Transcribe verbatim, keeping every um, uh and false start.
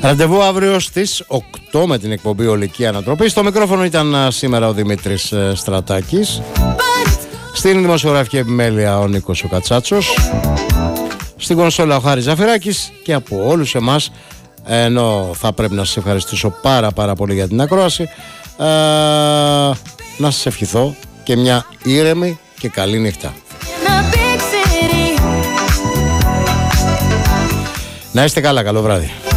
Ραντεβού αύριο στις οκτώ με την εκπομπή Ολική Ανατροπή. Στο μικρόφωνο ήταν σήμερα ο Δημήτρης Στρατάκης. Στην δημοσιογραφική επιμέλεια ο Νίκος ο Κατσάτσος. Στην κονσόλα ο Χάρης Ζαφυράκης. Και από όλους εμάς, ενώ θα πρέπει να σας ευχαριστήσω πάρα πάρα πολύ για την ακρόαση, ε, να σας ευχηθώ και μια ήρεμη και καλή νύχτα. Να είστε καλά, καλό βράδυ.